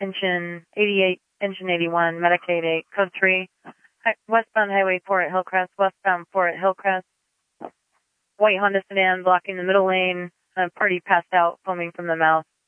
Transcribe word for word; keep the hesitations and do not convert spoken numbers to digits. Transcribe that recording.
engine eighty-eight, engine eighty-one, Medicaid eight, code three, hi- westbound highway four at Hillcrest, westbound four at Hillcrest, white Honda sedan blocking the middle lane, uh, party passed out, foaming from the mouth.